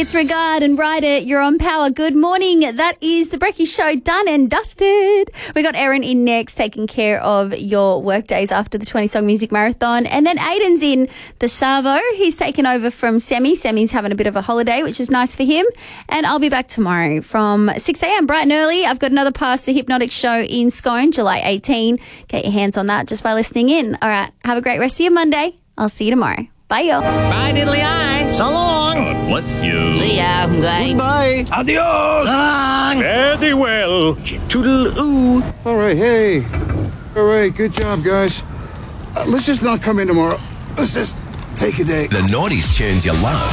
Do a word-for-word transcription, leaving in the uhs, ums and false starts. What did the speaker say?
It's Regard and Ride It. You're on Power. Good morning. That is the Brekkie Show done and dusted. We got Erin in next, taking care of your work days after the twenty-song music marathon. And then Aiden's in the Savo. He's taken over from Semi. Semi's having a bit of a holiday, which is nice for him. And I'll be back tomorrow from six a.m. bright and early. I've got another Pass the Hypnotic show in Scone, July eighteenth. Get your hands on that just by listening in. All right. Have a great rest of your Monday. I'll see you tomorrow. Bye, y'all. Bye, diddly eye. So long. God bless you. See ya. Goodbye. Adios. So long. Very well. Toodle ooh. All right, hey. All right, good job, guys. Uh, let's just not come in tomorrow. Let's just take a day. The noughties tunes you love.